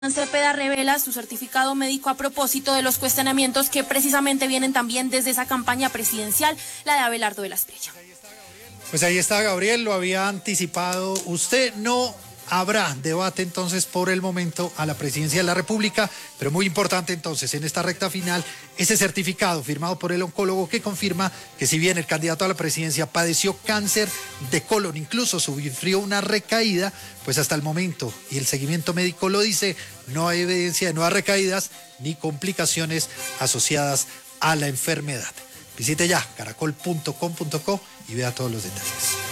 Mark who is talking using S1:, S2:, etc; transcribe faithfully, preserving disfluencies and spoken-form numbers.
S1: Cepeda revela su certificado médico a propósito de los cuestionamientos que precisamente vienen también desde esa campaña presidencial, la de Abelardo de la Espriella.
S2: Pues ahí está Gabriel, lo había anticipado usted. No habrá debate entonces por el momento a la presidencia de la República, pero muy importante entonces en esta recta final ese certificado firmado por el oncólogo que confirma que si bien el candidato a la presidencia padeció cáncer de colon, incluso sufrió una recaída, pues hasta el momento, y el seguimiento médico lo dice, no hay evidencia de nuevas recaídas ni complicaciones asociadas a la enfermedad. Visite ya caracol punto com punto co y vea todos los detalles.